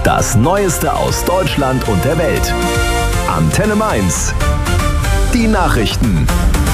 Das Neueste aus Deutschland und der Welt. Antenne Mainz. Die Nachrichten.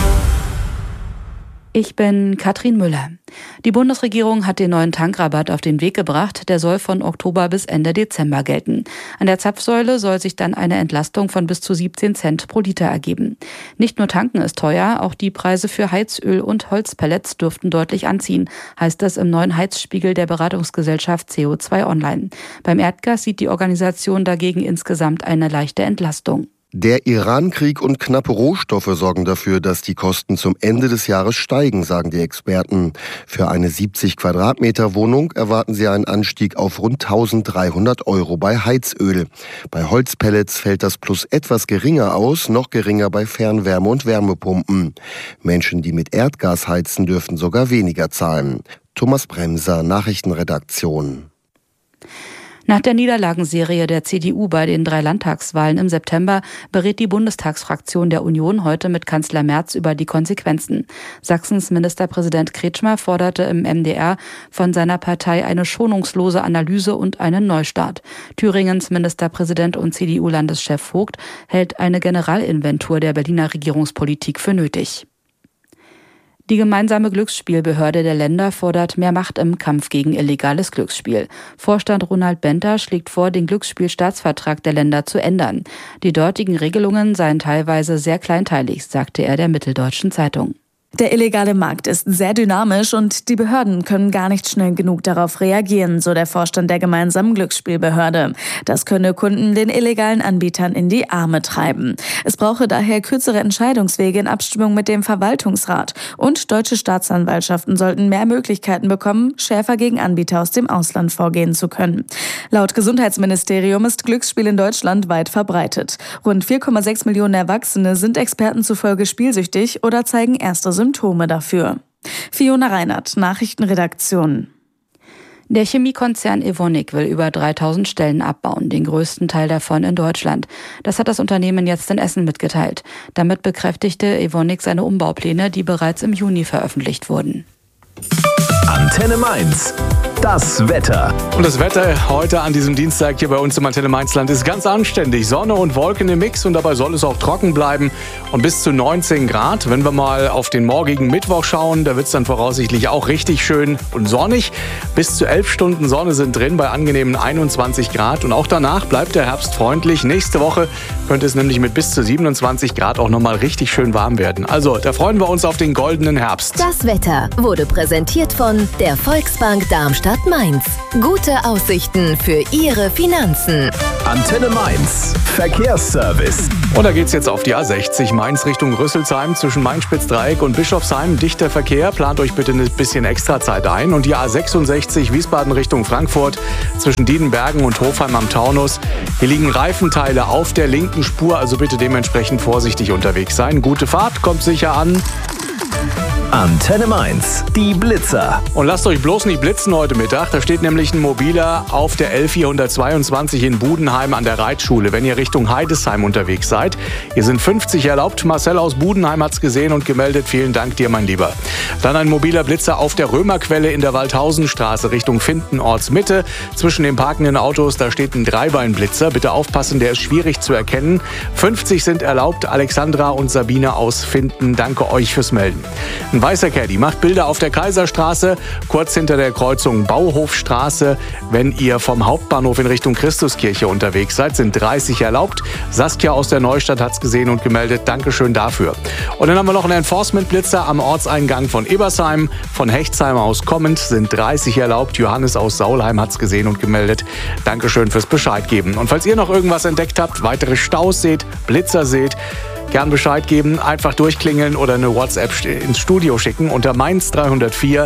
Ich bin Katrin Müller. Die Bundesregierung hat den neuen Tankrabatt auf den Weg gebracht. Der soll von Oktober bis Ende Dezember gelten. An der Zapfsäule soll sich dann eine Entlastung von bis zu 17 Cent pro Liter ergeben. Nicht nur tanken ist teuer, auch die Preise für Heizöl und Holzpellets dürften deutlich anziehen, heißt es im neuen Heizspiegel der Beratungsgesellschaft CO2 Online. Beim Erdgas sieht die Organisation dagegen insgesamt eine leichte Entlastung. Der Iran-Krieg und knappe Rohstoffe sorgen dafür, dass die Kosten zum Ende des Jahres steigen, sagen die Experten. Für eine 70 Quadratmeter Wohnung erwarten sie einen Anstieg auf rund 1.300 € bei Heizöl. Bei Holzpellets fällt das Plus etwas geringer aus, noch geringer bei Fernwärme- und Wärmepumpen. Menschen, die mit Erdgas heizen, dürfen sogar weniger zahlen. Thomas Bremser, Nachrichtenredaktion. Nach der Niederlagenserie der CDU bei den 3 Landtagswahlen im September berät die Bundestagsfraktion der Union heute mit Kanzler Merz über die Konsequenzen. Sachsens Ministerpräsident Kretschmer forderte im MDR von seiner Partei eine schonungslose Analyse und einen Neustart. Thüringens Ministerpräsident und CDU-Landeschef Vogt hält eine Generalinventur der Berliner Regierungspolitik für nötig. Die gemeinsame Glücksspielbehörde der Länder fordert mehr Macht im Kampf gegen illegales Glücksspiel. Vorstand Ronald Benter schlägt vor, den Glücksspielstaatsvertrag der Länder zu ändern. Die dortigen Regelungen seien teilweise sehr kleinteilig, sagte er der Mitteldeutschen Zeitung. Der illegale Markt ist sehr dynamisch und die Behörden können gar nicht schnell genug darauf reagieren, so der Vorstand der gemeinsamen Glücksspielbehörde. Das könne Kunden den illegalen Anbietern in die Arme treiben. Es brauche daher kürzere Entscheidungswege in Abstimmung mit dem Verwaltungsrat. Und deutsche Staatsanwaltschaften sollten mehr Möglichkeiten bekommen, schärfer gegen Anbieter aus dem Ausland vorgehen zu können. Laut Gesundheitsministerium ist Glücksspiel in Deutschland weit verbreitet. Rund 4,6 Millionen Erwachsene sind Experten zufolge spielsüchtig oder zeigen erste Symptome dafür. Fiona Reinhardt, Nachrichtenredaktion. Der Chemiekonzern Evonik will über 3000 Stellen abbauen, den größten Teil davon in Deutschland. Das hat das Unternehmen jetzt in Essen mitgeteilt. Damit bekräftigte Evonik seine Umbaupläne, die bereits im Juni veröffentlicht wurden. Antenne Mainz. Das Wetter. Und das Wetter heute an diesem Dienstag hier bei uns im Antenne Mainzland ist ganz anständig. Sonne und Wolken im Mix und dabei soll es auch trocken bleiben und bis zu 19 Grad. Wenn wir mal auf den morgigen Mittwoch schauen, da wird es dann voraussichtlich auch richtig schön und sonnig. Bis zu 11 Stunden Sonne sind drin bei angenehmen 21 Grad und auch danach bleibt der Herbst freundlich. Nächste Woche könnte es nämlich mit bis zu 27 Grad auch nochmal richtig schön warm werden. Also, da freuen wir uns auf den goldenen Herbst. Das Wetter wurde präsentiert von der Volksbank Darmstadt-Mainz. Gute Aussichten für Ihre Finanzen. Antenne Mainz. Verkehrsservice. Und da geht's jetzt auf die A60 Mainz Richtung Rüsselsheim zwischen Main-Spitz-Dreieck und Bischofsheim. Dichter Verkehr, plant euch bitte ein bisschen extra Zeit ein. Und die A66 Wiesbaden Richtung Frankfurt zwischen Diedenbergen und Hofheim am Taunus. Hier liegen Reifenteile auf der linken Spur, also bitte dementsprechend vorsichtig unterwegs sein. Gute Fahrt, kommt sicher an. Antenne Mainz, die Blitzer. Und lasst euch bloß nicht blitzen heute Mittag. Da steht nämlich ein Mobiler auf der L422 in Budenheim an der Reitschule, wenn ihr Richtung Heidesheim unterwegs seid. Hier sind 50 erlaubt. Marcel aus Budenheim hat's gesehen und gemeldet. Vielen Dank dir, mein Lieber. Dann ein mobiler Blitzer auf der Römerquelle in der Waldhausenstraße Richtung Findenortsmitte. Zwischen den parkenden Autos, da steht ein Dreibeinblitzer. Bitte aufpassen, der ist schwierig zu erkennen. 50 sind erlaubt. Alexandra und Sabine aus Finden, danke euch fürs Melden. Ein weißer Caddy macht Bilder auf der Kaiserstraße, kurz hinter der Kreuzung Bauhofstraße. Wenn ihr vom Hauptbahnhof in Richtung Christuskirche unterwegs seid, sind 30 erlaubt. Saskia aus der Neustadt hat's gesehen und gemeldet. Dankeschön dafür. Und dann haben wir noch einen Enforcement-Blitzer am Ortseingang von Ebersheim. Von Hechtsheim aus kommend sind 30 erlaubt. Johannes aus Saulheim hat's gesehen und gemeldet. Dankeschön fürs Bescheid geben. Und falls ihr noch irgendwas entdeckt habt, weitere Staus seht, Blitzer seht, gern Bescheid geben, einfach durchklingeln oder eine WhatsApp ins Studio schicken unter Mainz 304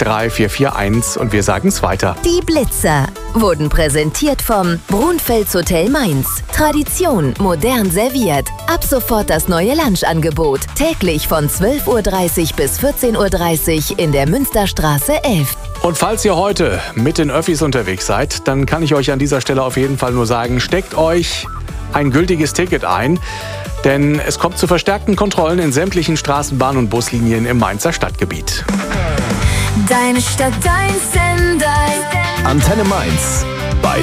3441 und wir sagen es weiter. Die Blitzer wurden präsentiert vom Brunfels Hotel Mainz. Tradition modern serviert. Ab sofort das neue Lunchangebot. Täglich von 12:30 Uhr bis 14:30 Uhr in der Münsterstraße 11. Und falls ihr heute mit den Öffis unterwegs seid, dann kann ich euch an dieser Stelle auf jeden Fall nur sagen, steckt euch ein gültiges Ticket ein. Denn es kommt zu verstärkten Kontrollen in sämtlichen Straßenbahn- und Buslinien im Mainzer Stadtgebiet. Deine Stadt, dein Sender. Antenne Mainz.